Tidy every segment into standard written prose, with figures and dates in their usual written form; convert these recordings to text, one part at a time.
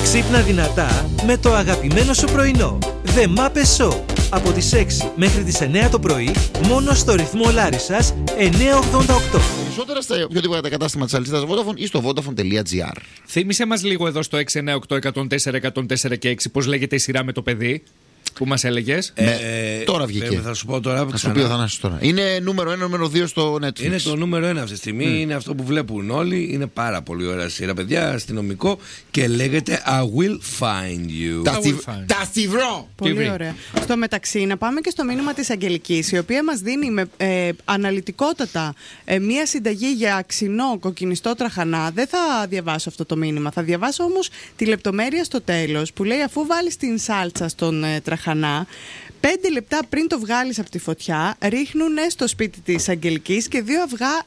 Ξύπνα δυνατά με το αγαπημένο σου πρωινό. The Muppet Show. Από τις 6 μέχρι τις 9 το πρωί, μόνο στο ρυθμό Λάρισσας 988. Περισσότερα στα οποιοδήποτε κατάστημα της αλυσίδας Vodafone ή στο vodafone.gr. Θύμισε μας λίγο εδώ στο 698-104-104 και 6 πώς λέγεται η σειρά με το παιδί που μας έλεγες. Τώρα βγήκε. Θα σου πω τώρα. Θα σου πει ο Θανάσης τώρα. Είναι νούμερο 1, νούμερο 2 στο Netflix. Είναι το νούμερο 1 αυτή τη στιγμή. Είναι αυτό που βλέπουν όλοι. Είναι πάρα πολύ ωραία σειρά, παιδιά. Αστυνομικό και λέγεται I will find you. Τα στιβρό! Πολύ ωραία. Στο μεταξύ, να πάμε και στο μήνυμα της Αγγελικής, η οποία μας δίνει με αναλυτικότατα μία συνταγή για ξινό κοκκινιστό τραχανά. Δεν θα διαβάσω αυτό το μήνυμα. Θα διαβάσω όμως τη λεπτομέρεια στο τέλος που λέει: αφού βάλεις την σάλτσα στον τραχανά, 5 λεπτά πριν το βγάλεις από τη φωτιά, ρίχνουν στο σπίτι της Αγγελικής και 2 αυγά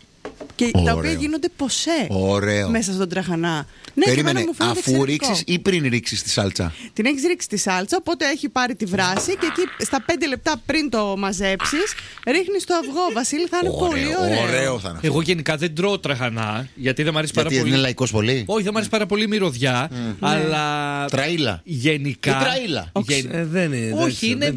τα οποία γίνονται ποσέ μέσα στον τραχανά. Ναι, περίμενε, αφού ρίξεις ή πριν ρίξεις τη σάλτσα? Την έχεις ρίξει τη σάλτσα, οπότε έχει πάρει τη βράση και εκεί στα 5 λεπτά πριν το μαζέψεις, ρίχνεις το αυγό. Βασίλη, θα είναι πολύ ωραίο. Θα είναι. Εγώ γενικά δεν τρώω τραχανά, γιατί δεν μου αρέσει πάρα πολύ. Είναι λαϊκός πολύ. Όχι, δεν μου αρέσει πάρα πολύ η μυρωδιά, αλλά. Τραίλα. Γενικά. Τι τραίλα? Δεν είναι. Όχι, είναι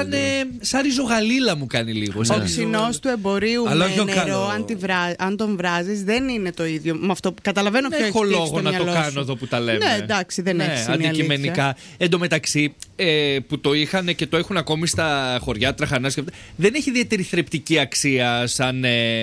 σαν ριζογαλίλα μου κάνει λίγο. Ο ξινός του εμπορίου με νερό, αν τον βράζεις, δεν είναι το ίδιο. Με αυτό καταλαβαίνω ποιο έχω λόγο να το κάνω εδώ που τα λέμε. Ναι, εντάξει, δεν έχει. Αντικειμενικά. Εν τω μεταξύ, που το είχαν και το έχουν ακόμη στα χωριά τραχανά, δεν έχει ιδιαίτερη θρεπτική αξία σαν.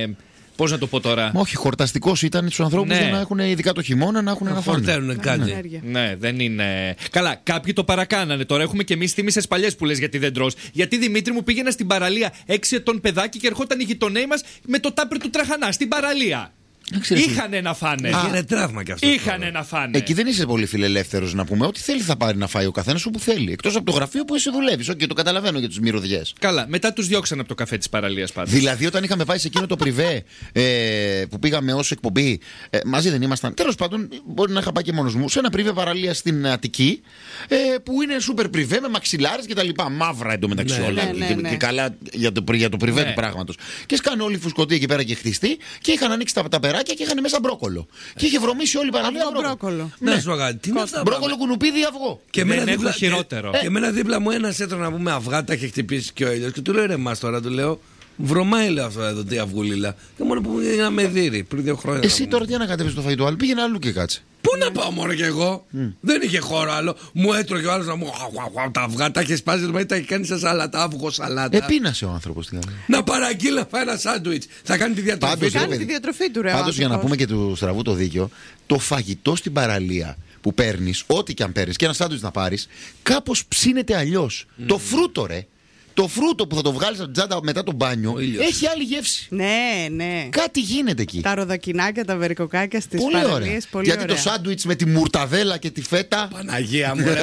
Πώς να το πω τώρα. Όχι, χορταστικός ήταν στους ανθρώπους για να έχουν, ειδικά το χειμώνα, να έχουν να χορταίνουν κάτι. Ναι, δεν είναι. Καλά, κάποιοι το παρακάνανε. Τώρα έχουμε και εμείς θύμισες παλιές που λες γιατί δεν τρως. Γιατί Δημήτρη μου πήγαινα στην παραλία 6 ετών παιδάκι και ερχόταν οι γειτονέοι μας με το τάπερ του τραχανά στην παραλία. Είχανε να φάνε. Είναι τραύμα κι αυτό. Είχανε να φάνε. Εκεί δεν είσαι πολύ φιλελεύθερος να πούμε. Ό,τι θέλει θα πάρει να φάει ο καθένας όπου θέλει. Εκτός από το γραφείο που εσύ δουλεύεις. Και το καταλαβαίνω για τους μυρωδιές. Καλά, μετά τους διώξαν από το καφέ της παραλίας πάντως. Δηλαδή, όταν είχαμε πάει σε εκείνο το πριβέ που πήγαμε ως εκπομπή, μαζί δεν ήμασταν. Τέλος πάντων, μπορεί να είχα πάει και μόνος μου. Σε ένα πριβέ παραλία στην Αττική, που είναι σούπερ πριβέ με μαξιλάρες και τα λοιπά. Μαύρα εντωμεταξύ όλα. Και καλά για το πριβέ του πράγματος. Και σκάνε όλοι φουσκωτοί εκεί πέρα και χτιστοί και είχαν ανοίξει τα περάκια και είχαν μέσα μπρόκολο. Και είχε βρωμίσει όλη η παραλία μπρόκολο. Ναι, σου αγάπη. Τι είναι αυτά? Μπρόκολο, κουνουπίδι, αυγό. Και δεν έχω χειρότερο. Και εμένα δίπλα μου ένας έτρωγε να πούμε αυγά, τα είχε χτυπήσει και ο ήλιος. Και του λέω: ρε, μας τώρα, του λέω. Βρωμάει, λέω αυτό εδώ, τι αυγούληλα. Και μόνο που είναι ένα μεδύρι πριν 2 χρόνια. Εσύ τώρα τι ανακατεύεις το φαγητό άλλο? Πήγαινε αλλού και κάτσε. Πού να πάω μόνο κι εγώ? Δεν είχε χώρο άλλο. Μου έτρωγε ο άλλος να μου. Τα αυγά τα είχε σπάσει, δηλαδή τα είχε κάνει σε σαλάτα, αυγό σαλάτα. Επίνασε ο άνθρωπος. Να παραγγείλει να φάει ένα σάντουιτς. Θα κάνει τη διατροφή του. Κάνει τη διατροφή του, ρε. Πάντως, για να πούμε και του στραβού το δίκιο, το φαγητό στην παραλία που παίρνεις, ό,τι και αν παίρνεις, και ένα σάντουιτς να πάρεις, κάπως ψήνεται αλλιώς. Το φρούτο, ρε. Το φρούτο που θα το βγάλεις από την τσάντα μετά το μπάνιο έχει άλλη γεύση. Ναι, ναι. Κάτι γίνεται εκεί. Τα ροδακινάκια, τα βερικοκάκια στις παραλίες. Πολύ γιατί ωραία. το σάντουιτς με τη μουρταδέλα και τη φέτα. Παναγία μου,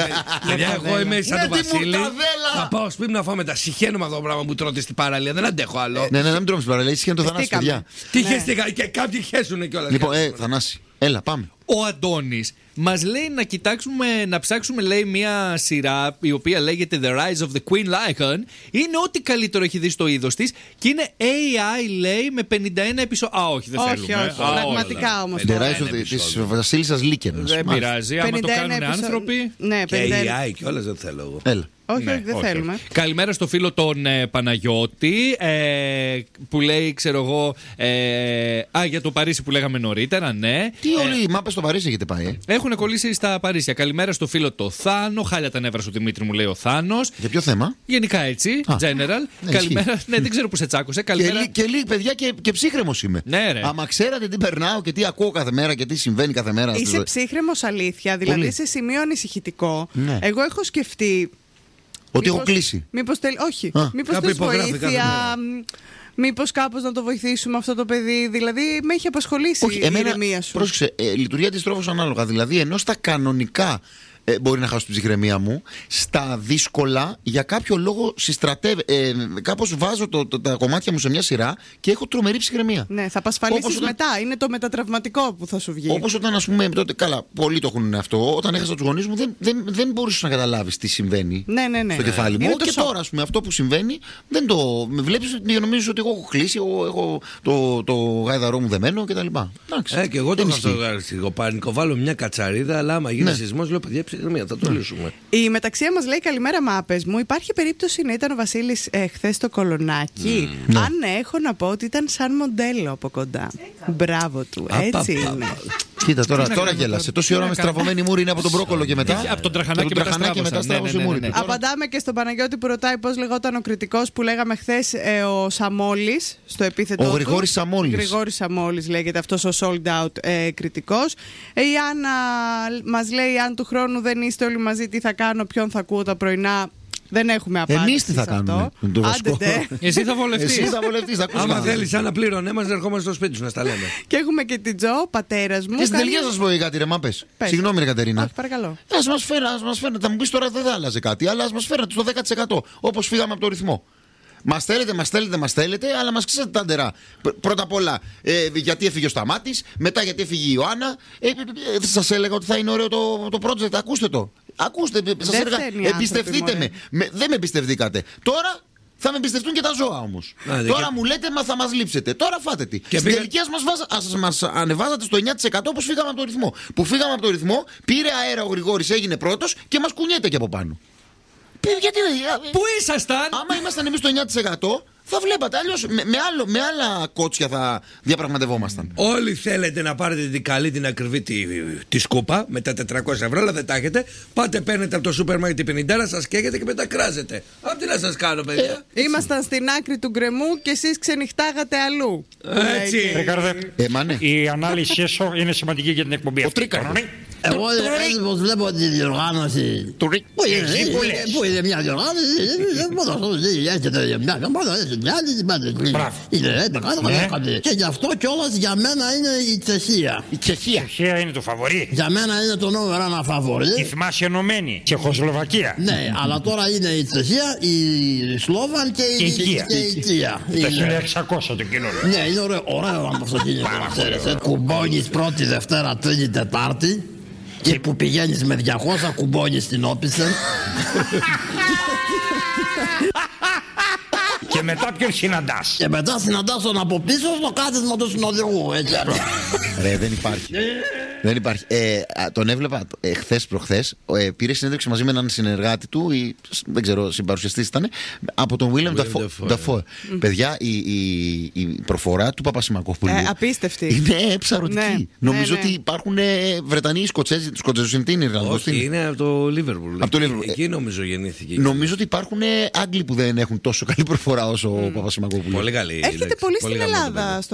εγώ είμαι σαν τον Βασίλη. Θα πάω σπίτι να φάω μετά. Συχαίνω με αυτό το πράγμα που τρώτε στην παραλία. Δεν αντέχω άλλο. Ναι, να μην τρώμε στην παραλία. Συχαίνω το Θανάση, παιδιά. Τι χαίστηκα και κάποιοι χέσουνε κιόλας. Λοιπόν, Θανάση, έλα, πάμε. Ο Αντώνης μας λέει να ψάξουμε, λέει, μια σειρά η οποία λέγεται The Rise of the Queen Lycan. Είναι ό,τι καλύτερο έχει δει στο είδος της και είναι AI, λέει, με 51 επεισόδια. Όχι, δεν θέλουμε. Όχι, πραγματικά όμως. The Rise of της Βασίλισσας Λίκεν. Δεν πειράζει, άμα το κάνουν άνθρωποι. Ναι, και AI κιόλας δεν θέλω εγώ. Έλα. Όχι, δεν θέλουμε. Καλημέρα στο φίλο τον Παναγιώτη που λέει, ξέρω εγώ, για το Παρίσι που λέγαμε νωρίτερα, ναι. Τι όλοι οι μάπες στο Παρίσι έχετε πάει, Έχουν κολλήσει στα Παρίσια. Καλημέρα στο φίλο το Θάνο. Χάλια τα νεύρα σου, Δημήτρη, μου λέει ο Θάνος. Για ποιο θέμα? Γενικά έτσι, general. Καλημέρα. Ναι, δεν ξέρω που σε τσάκωσε. Καλημέρα. Και λίγοι παιδιά και ψύχρεμος είμαι. Ναι, ρε. Άμα ξέρατε τι περνάω και τι ακούω κάθε μέρα και τι συμβαίνει κάθε μέρα. Είσαι ψύχρεμος, αλήθεια. Δηλαδή Πολύ. σε σημείο ανησυχητικό. Ναι. Εγώ έχω σκεφτεί. Ότι έχω κλείσει. Όχι. Μήπως θες βοήθεια. Μήπως κάπως να το βοηθήσουμε αυτό το παιδί. Δηλαδή με έχει απασχολήσει η ηρεμία σου. Πρόσεξε, λειτουργεί αντιστρόφως ανάλογα. Δηλαδή ενώ στα κανονικά μπορεί να χάσω την ψυχραιμία μου, στα δύσκολα για κάποιο λόγο κάπως βάζω τα κομμάτια μου σε μια σειρά και έχω τρομερή ψυχραιμία. Ναι, θα απασφαλίσεις μετά. Είναι το μετατραυματικό που θα σου βγει. Όπως όταν, ας πούμε, τότε, καλά, πολλοί το έχουν αυτό. Όταν έχασα τους γονείς μου, δεν μπορούσες να καταλάβεις τι συμβαίνει στο κεφάλι μου. Και τώρα, ας πούμε, αυτό που συμβαίνει, δεν το. Με βλέπεις, νομίζεις ότι εγώ έχω κλείσει, εγώ έχω το γάιδαρό μου δεμένο κτλ. Και εγώ το έχω αυτό το πανικό. Βάλω μια κατσαρίδα, αλλά άμα γίνει σεισμός, λέω παιδιά, συγγνώμη, θα το λύσουμε. Η μεταξία μας λέει καλημέρα μάπες μου. Υπάρχει περίπτωση να ήταν ο Βασίλης χθες στο Κολονάκι? Αν έχω να πω ότι ήταν σαν μοντέλο από κοντά. Μπράβο του, έτσι είναι. Κοίτα τώρα γέλασε. Τόση ώρα με στραβωμένη μούρη είναι από τον μπρόκολο και μετά. Από τον τραχανάκι μετά στραβώσε η μούρη. Απαντάμε και στον Παναγιώτη που ρωτάει πώς λεγόταν ο κριτικός που λέγαμε χθες, ο Σαμόλης, στο επίθετο του. Ο Γρηγόρης Σαμόλης. Γρηγόρης Σαμόλης λέγεται αυτός ο sold out κριτικός. Η Άννα μας λέει, αν του χρόνου δεν είστε όλοι μαζί, τι θα κάνω, ποιον θα ακούω τα πρωινά. Δεν έχουμε απάντηση. Εμείς τι θα κάνουμε? Εσύ θα βολευτείς. Άμα θέλεις ένα πλήρωνε μας, ερχόμαστε στο σπίτι σου να στα λέμε. Και έχουμε και την Τζο, πατέρας μου. Και στην τελική σας πω κάτι ρε μάπες. Συγγνώμη ρε Κατερίνα. Όχι, παρακαλώ. Ας μας φέρνετε, θα μου πεις τώρα δεν θα άλλαζε κάτι, αλλά ας μας φέρνετε στο 10% όπως φύγαμε από το ρυθμό. Μας θέλετε, αλλά μας ξέρετε τα ντερά. Πρώτα απ' όλα, γιατί έφυγε ο Σταμάτης, μετά γιατί έφυγε η Ιωάννα. Σας έλεγα ότι θα είναι ωραίο το project, ακούστε το. Ακούστε, σας έλεγα, εμπιστευτείτε με. Δεν με εμπιστευτήκατε. Τώρα θα με εμπιστευτούν και τα ζώα όμως. Τώρα μου λέτε, μα θα μας λείψετε. Τώρα φάτε τι. Στην τελική μας ανεβάζατε στο 9% όπως φύγαμε από το ρυθμό. Που φύγαμε από το ρυθμό, πήρε αέρα ο Γρηγόρης, έγινε πρώτος και μας κουνιέται και από πάνω. Γιατί, πού ήσασταν? Άμα ήμασταν εμείς το 9%, θα βλέπατε. Αλλιώς με άλλα κότσια θα διαπραγματευόμασταν. Όλοι θέλετε να πάρετε την καλή, την ακριβή τη σκούπα με τα 400 ευρώ, αλλά δεν τα έχετε. Πάτε, παίρνετε από το σούπερ μάρκετ την 50, σας καίγετε και μετά κράζετε. Απ' τι να σας κάνω, παιδιά. Ήμασταν στην άκρη του γκρεμού και εσείς ξενυχτάγατε αλλού. Έτσι. Η ανάλυση σου είναι σημαντική για την εκπομπή αυτή. Εγώ πως βλέπω τη διοργάνωση που είναι μια διοργάνωση, έρχεται μια καμπάνα, και γι' αυτό κιόλας για μένα είναι η Τσεχία. Η Τσεχία είναι το φαβορί. Για μένα είναι το νούμερο ένα φαβορί. Η θυμάσαι ενωμένη Τσεχοσλοβακία. Ναι, αλλά τώρα είναι η Τσεχία, η Σλόβαν και η Κία. Το 1600 το κοινό. Ναι, είναι ωραίο να αυτοκίνητο. Κουμπώνεις πρώτη, Δευτέρα, Τρίτη, Τετάρτη. Και που πηγαίνεις με 200 κουμπώνεις στην Όπισθεν. Και μετά ποιον συναντάς? Και μετά συναντάς τον από πίσω στο κάθισμα του συνοδηγού. Ρε, δεν υπάρχει. Δεν υπάρχει. Τον έβλεπα χθες προχθές. Πήρε συνέντευξη μαζί με έναν συνεργάτη του, ή δεν ξέρω, συμπαρουσιαστής ήταν, από τον William Dafoe. Παιδιά, η προφορά του Παπασημακόπουλου απίστευτη. είναι ψαρωτική. Νομίζω ότι υπάρχουν Βρετανοί, Σκοτσέζοι, τους Σκοτσέζους είναι την Ιρλανδία. Όχι, είναι από το Liverpool. Εκεί νομίζω γεννήθηκε. Νομίζω ότι υπάρχουν Άγγλοι που δεν έχουν τόσο καλή προφορά όσο ο Παπασημακόπουλου. Πολύ καλή. Έρχεται πολύ στην Ελλάδα.